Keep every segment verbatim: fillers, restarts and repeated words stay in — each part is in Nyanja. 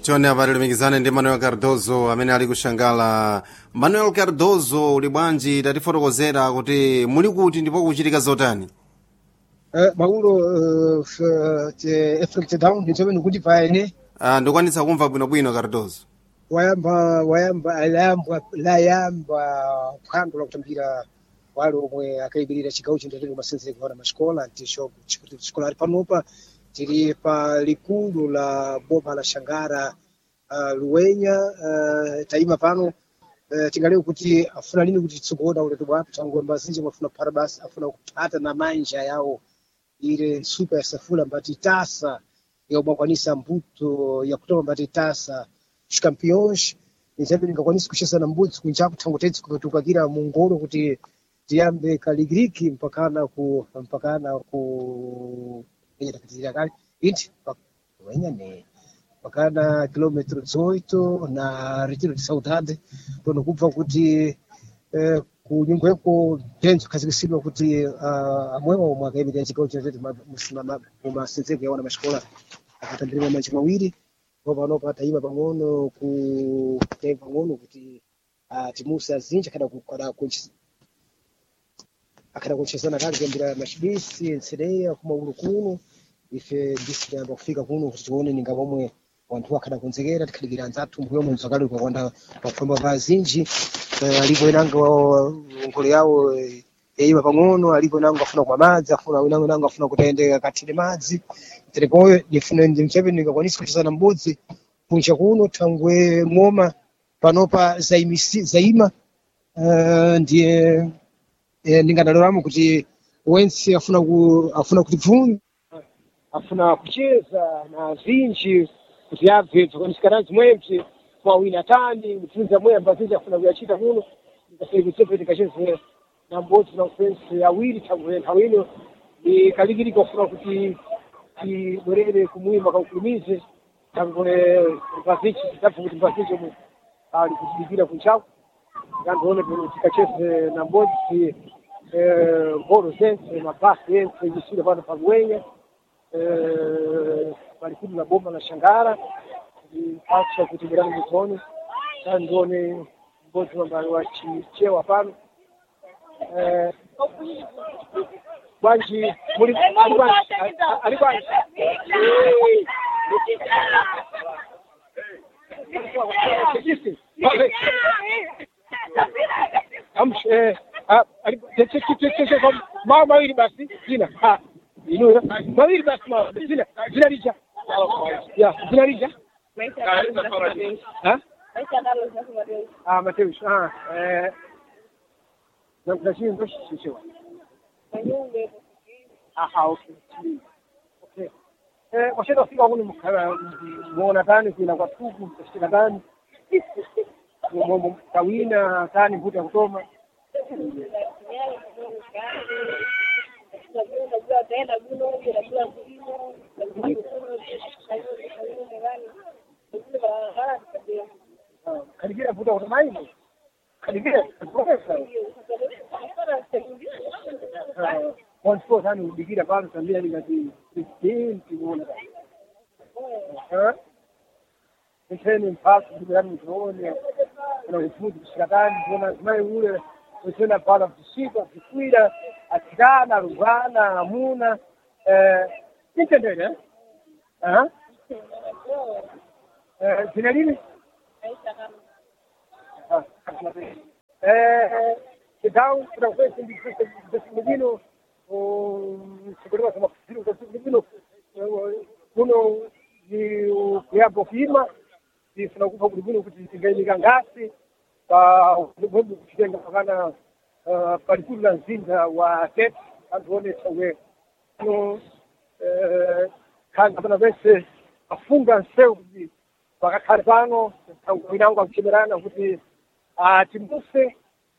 Tione habari limikizane ndi Manuel Cardozo amene ali kushangala. Manuel Cardozo uli bwanji, tatifotokozera kuti muli kuti ndipo kuchitika zotani? Eh Paulo eh Efrem Town ndichomene kuti paene. Ah ndokwanisa kumva bwino bwino Cardozo. Wayamba wayamba alayamba layamba phwando lokutambira wale omwe akaibirira chigawo chindatero masenze kuona mascola tisho chikuti scola panopa tiri pa likulu la boma la Shangara uh, Luwenya uh, taima pano uh, tingaleo kuti afuna nini kuti tsugoda uletu bwapo tangu mbazinji wafuna para basi afuna kupata na manja yao ile super safula mbati tasa ya ubakwanisa mbuto ya kutoa mbati tasa champions nizebe ngakwanisa kucheza na mbudzi kunjapo tangu tetsi kutukakira mungoro kuti tiambe kaligiriki mpakana ku mpakana ku yenye takatira kali inti wenya ne mpakana kilometro dezoito na retiro de saudade tono kubva kuti eh, kunyungweko tenzo kazikisidwa kuti uh, amwewa omwe akaibirira chigawo chinatete musimama mumasenzeko yawana mascola akatambirira manji mawiri panopa taima pang'ono ku taima pang'ono kuti uh, timusi azinji akada kukada kunchi akada kunchezana kali kuyambira machibisi ensereya kumaulu kuno ife ndisi tayamba kufika kuno kuti tione ninga pomwe wanthu akada kunzekera tikhalikira anzathu mbuyo omwe mzakali kukwanda pafamba vazinji uh, alipo inanga ngolo yawo yaima pang'ono alipo inanga afuna kwa madzi afuna inanga inanga afuna kutayendeka kathire madzi telepoyo ndifuna ndimchepe ndingakwanisa kuchezana mbudzi kunja kuno thangwe ng'oma panopa zaimisi zaima uh, ndiye eh, ndingadaloramo kuti wensi afuna ku, afuna kuti bvunga afuna kucheza na zinji kuti abve zokanisikana zimwebzi kwa wina tani mtunza mwe ambazinji afuna kuyachita kuno ndikasekusepe tikacheze na mbudzi na ofensi awiri thangwe thawino ni kaligirika afuna kuti tibwerere kumwima kaukulumize tangole mpazichi titafu kuti mpazichi mu ali kujibikira kunchako ngandoone tikacheze na mbodzi eh boro zense mabasi yense yisile pano paluwenya eh palikulu la boma la Shangara acha kutibirana mitoni ngandoone mbodzi ambao wachichewa pano eh Banji, muri alikuwa alikuwa amshe alikuwa mama mawili basi jina ha inu mawili basi jina jina lija ya jina lija ha ah Mateus ah eh na tunashii ndo shishiwa aha okay okay eh washenda fika huko muona tani kuna kwa tuku shika tani muombo kawina tani vuta kutoma kaligira vuta kutoma hivi kaligira profesa Once tani udigira pale tambia ni kati presidenti muona eh Ncheni mpaka kujaribu mtuone na ufundi kushikana kuona mai ule kusema pala kushika kukwira atirana rugana amuna eh nitendele eh eh jina lini eh kidao kuna kwesi ndikisho o sikuriwa kama kitu kitu kuno ni kuyapo kima ni tunakupa kulibuni kuti tingailika ngasi pa ulimwengu kutenga pakana palikulu la nzinda wa tet antuone tawe no kanga pana vese afunga nseu kuti pakakhala pano winango akuchemerana kuti timuse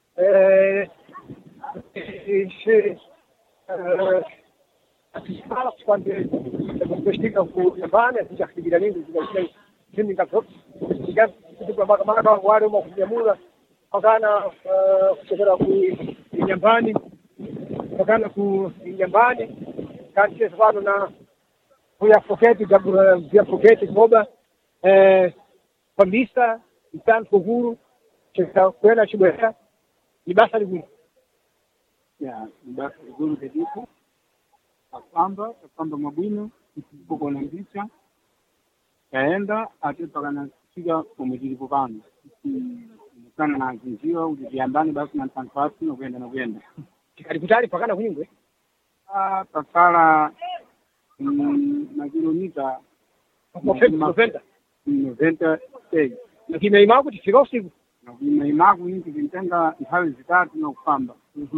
atisipala quando investigam com a banda, já que viram ainda, já que ninguém captou, já que para marcar marcar o ar uma coisa pagana kucheza ku nyambani pagana ku nyambani kati sababu na kuya foketi ya foketi moba eh pambisa mtanto kukuru cheka kwenda chibwera ni basa liguru ya basi liguru dedipo akamba akamba mabwino kuko na mbicha kaenda atetoka na siga kumujilipo pano sana na njio ujiandani basi na tanfasi na kwenda na kwenda kikalipitali pakana kunyingwe ah takala na kilomita noventa noventa sei lakini imaku tifika usiku na imaku inti kintenga nthawi zitatu na kufamba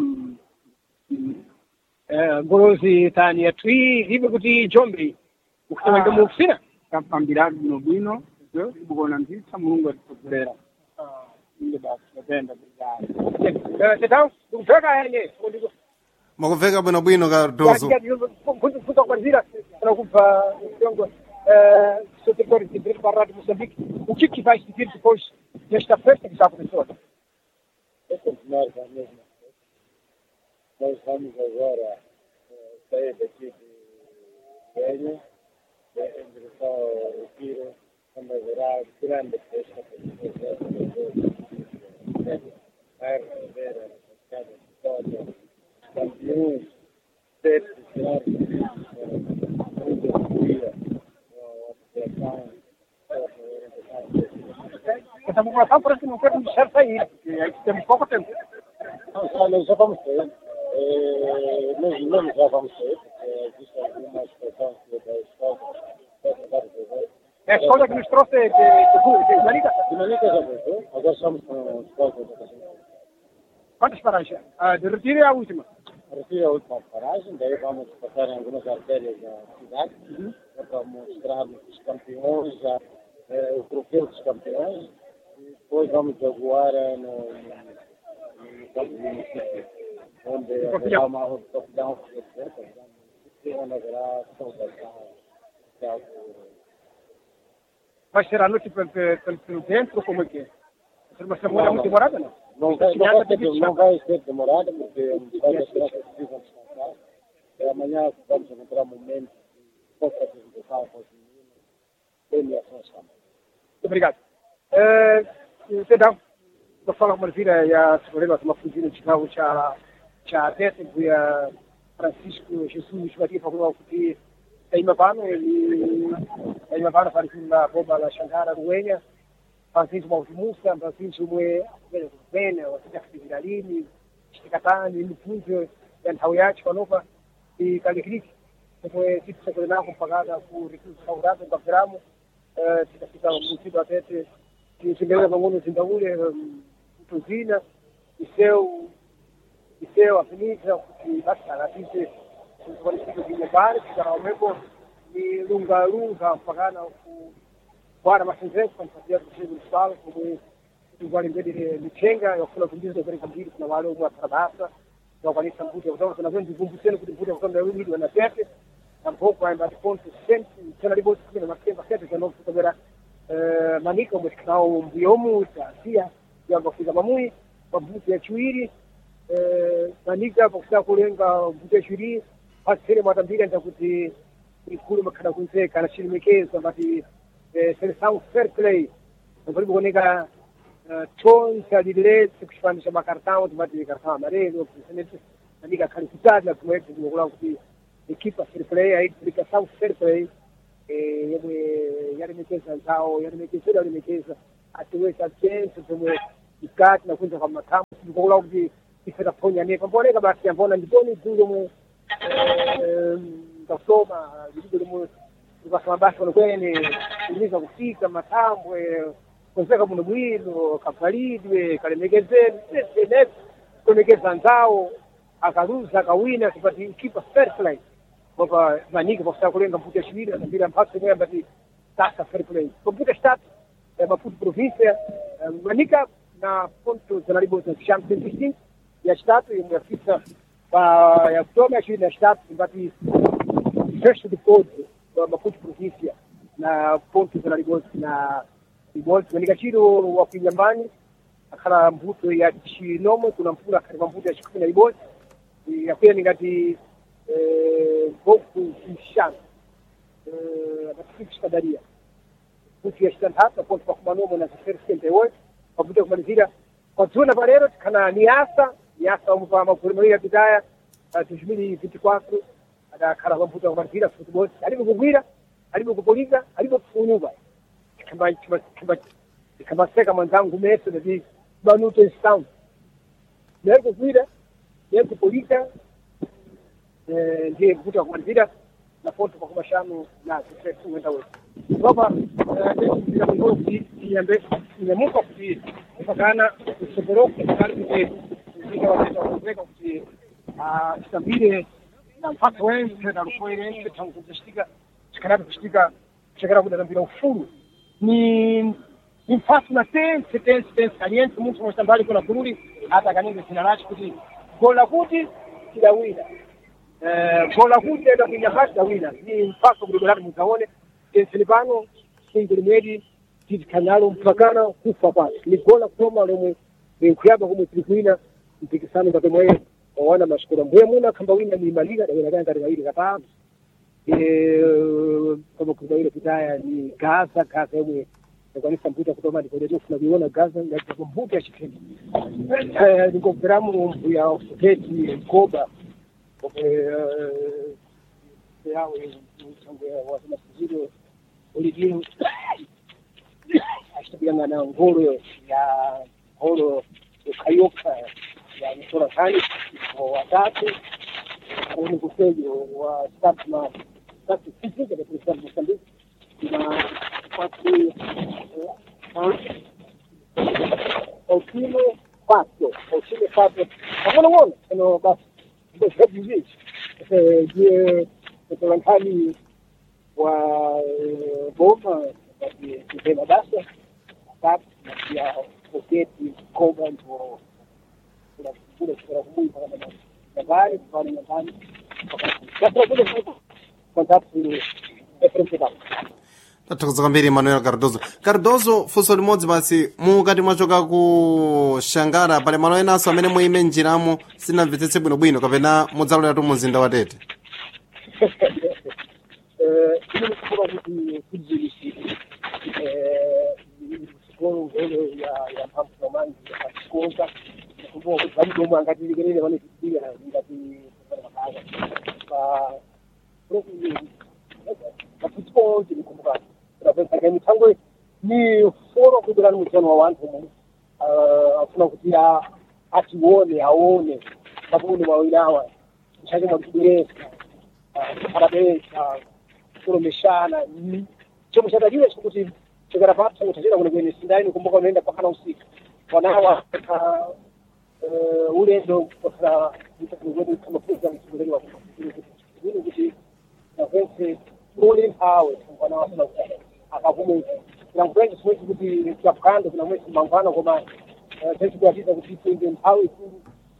eh ngolozi tani ya twi hivi kuti Jombe ukisema ndio ofisina kapambira bino bino ndio bukona nditsa mulungu atitolera ndio basi napenda bidhaa tetao ukifika yenye Makuveka bwinobwino Cardozo. Kuta kwanzira tunakupa kiongo eh sotekori de Barrado Moçambique. O que que vai seguir depois desta festa que já começou? Nós vamos agora sair daqui de Venha, em direção ao Retiro, onde haverá grande festa vai rever a cada história, campeões, sete cidades, muita alegria, a Essa população parece que não quer deixar sair, porque aí temos pouco tempo. Nós já vamos sair, nós não já vamos sair, porque existe alguma situação da escola, É a escola que nos trouxe de, de, de Manica. de Manica já voltou, agora estamos com a escola de educação. Quantas paragens? A de Retiro é a última. Retiro é a última paragem, daí vamos passar em algumas artérias da cidade, uhum. para mostrar os campeões, já, eh, o troféu dos campeões, e depois vamos aguar no, no, no campo do município, onde haverá uma autoridade onde haverá saudação. Vai ser a noite pelo, pelo dentro, como é que é? Vai ser uma semana muito demorada, não? Não vai, não, vai ser, não vai ser demorada, porque os pais das crianças precisam descansar. E amanhã vamos encontrar um momento de pouca apresentação com os meninos, premiações também. Muito obrigado. Então, vou falar uma vira e a Segurança de uma fuzina de carro já já tete que a Francisco Jesus vai ter falado que tem uma banda ele tem uma banda para na bomba na Xangara Ruenha Francisco Mausimusa Francisco mwe bene wasitaka kujilalini shikatani mfunzo ya ntawyachi kwa nova i kalikriki kwa kitu cha kuna kupagana ku recruit saurado kwa gramu eh tukafika msiba tete kiendelea pamoja zindaule tuzina iseu iseu afinita kutibasa na sisi tunakwenda kinyumbani kwa umeko ni lunga lunga mpakana ku bwana masenzo kwa sababu ya kusema kwa tuwali mbele michenga ya kufuna kundizo kwa kambili kuna wale wa tarabasa na kwa nini mbuto kwa sababu tunakwenda kuvumbusana kutimbuta kwa sababu wili wana tete na mpoko amba ponto senti tena libo kuna makemba sete kwa ndio kutabera eh maniko mtikao mbiomu tasia ya kufika mamui mabuti ya chuiri eh manika kwa kulenga mbuti ya chuiri hasire matambira nitakuti ikulu makana kunzeka na shilimekeza bati eh seleção fair play ndio kuoneka tonsa dilete kushipandisha makartao tubati kartao amarelo kusenete manika kalifikada na kumweka kula kuti equipa fair play aí aplicação fair play eh yale yale mekeza zao yale mekeza yale mekeza atuweza chance tumwe ikati na kunza kama tamu kula kuti ifika ponya ne pamboneka basi ambona ndiponi tuzo mwe eh tasoma video mwe tukasema basi kwene iliza kufika matambwe kuzeka muno bwino kapalidwe kalemegezeni sese konekeza nzao akaruza kawina tupati kipa fair play kwa manika kwa kulenga mputa shirira na bila mpaka mwe basi sasa fair play computer start mafuta província manika na ponto zinaribu za champion distinct ya statu ya fisa pa ya kutoa ishirini na tatu basi first report kwa mafuta província na ponto zinaribu na Ibolti manika chiro wa kinyambani akala mbuto ya chinomo kuna mpura katika mbuto ya chikumi na Ibolti ya pia ngati eh boku kishana eh batikisha daria kuti yachitantatu ponto pakumanomwe na zifere setenta e oito pakuti kumalizira kwa dzuna parero tikhana niasa niasa omwe pa magulu mawiri apitaya dois mil e vinte e quatro adakhala pambuto kumalizira futebol alibe kugwira alibe kupolika alibe kufunyuka tikhamaseka mwanzangu meso nati banuto estão neri kugwira neri kupolika ndiye kuvuta kumalizira na ponto pa kumashano na zifere setenta e oito Baba, ndio ndio kuti iambe inamuka kuti ipakana kusogoro kusogoro kuti ndio watu wanaweka kuti ah stambile na mpaka wengi na lukwere tangu kushika chikarabu kushika chikarabu da mpira ufuru ni ni mfasi na ten ten ten kaliente mtu mstambali kuna kurudi hata kanenge sinalachi kuti gola kuti kidawina eh gola kuti ndio kinyakati dawina ni mpaka kudogola mtaone Silvano singilimedi tikanalo mpakana kufa pasi ni gola koma lomwe nkuyaba komwe tilikuina mpikisano ngati mwe wana mashukura mbuye muna kamba wina ni maliga da wina ganda riwairi katatu eh kama kuna ile pitaya ni Gaza Gaza yomwe kwa nisa mbuta kutoma ndiko ndio tunaviona Gaza na kwa mbuta ya chikeni eh niko gramu ya Soveti Koba eh yao mchango wa masijiro ulijio ashtabia na ngoro ya ngoro kayoka ya msora kani watatu ni kusejo wa Statman tatu sisi kwa president Mozambique na kwatu Otino Pato Otino Pato kama unaona ndio basi ndio hivi eh je Mtalankani wa Boma kipema basa tatu ya Soveti Koba ndio kuna kule kwa kumui kama na bali kwa ndani kwa sababu contato efrentado tathokoza kwambiri Manuel Cardozo Cardozo funso limodzi basi mukati mwachoka ku Shangara pale malo enaso amene muime njiramo sinamvetsetse bwinobwino kapena mudzalolera tu muzinda wa Tete eh ili kutoka kuti kujilisi eh sikolo ile ya ya pampu mangi ya sikoka kumbuka kuti bali domo angati likelele wale kutia ngati kwa makaza kwa profili kwa football tulikumbuka tunapenda kama tangu ni foro kudala mtano wa watu uh afuna kutia atione aone sababu ni mawilawa mshaka mkidereka parabéns kurumeshana chombo cha tajiri kuti chegara papo mtajira kuna kwenye sindani kumbuka unaenda paka na usiku wanawa eh ule ndo kwa mtu kama pesa mtu wa nini kuti na wense ule hawe wanawa sana akavume na mwenye sio kuti kwa kando kuna mwenye mangano kwa sisi kwa hizo kuti pinge hawe tu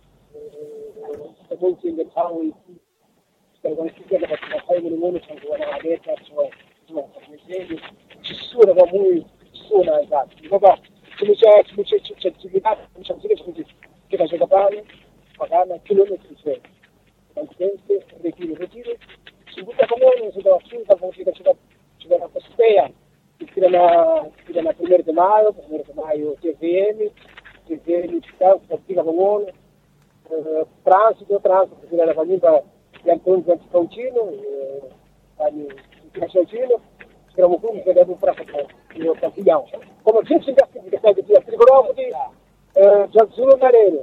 eh kwa pinge hawe kwa sikia kwa sababu ni mmoja tangu wanaleta tu tunamsaidia sura za mwili sura za baba tumecha tumecha tumecha tumecha tumecha kikachoka pale pakana kilomita tisa kwa sense retiro retiro sibuka pamoja sasa wakinga kwa kikachoka choka kwa spare kila na kila na primeiro de maio primeiro de maio T V M T V M tutao katika pamoja trânsito trânsito kila na nyumba ya mtonzi Coutinho yani Coutinho kila mtu mmoja ndio para hiyo kwa kijao kama jinsi ndio katika ya trikoro kuti eh jazuru na leo